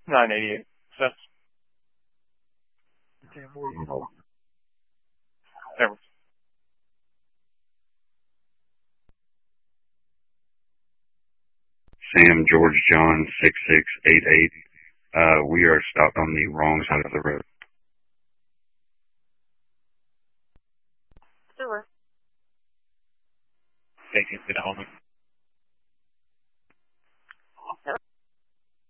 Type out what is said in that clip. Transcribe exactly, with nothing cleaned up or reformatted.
nine eighty-eight cents. Okay, I'm waiting. Hold on. There. Sam George John six six eight eight. Uh, we are stopped on the wrong side of the road. Sure. Thank you. Good element.